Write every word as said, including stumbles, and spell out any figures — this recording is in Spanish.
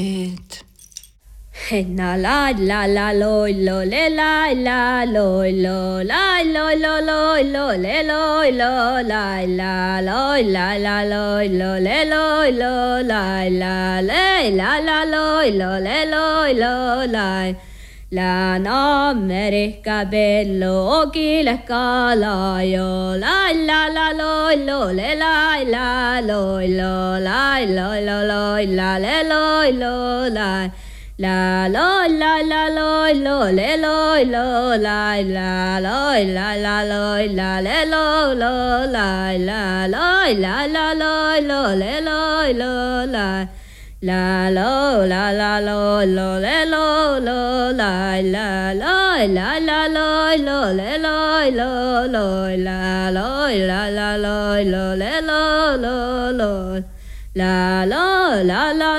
Na la la la lo lo le la la lo lo la lo lo lo lo le lo lo la la lo la la lo lo le lo lo la la le la la lo lo le lo lo la la no merezca bello que la escala yo la la la lo lo le la la lo lo la lo lo lo la le lo lo la la lo la la lo lo le lo lo la la lo la la lo la le lo lo la la lo la la lo lo le lo lo la la lo la la lo lo le lo lo la la lo la la lo lo le lo lo lo la lo la la lo lo le lo lo lo la lo la la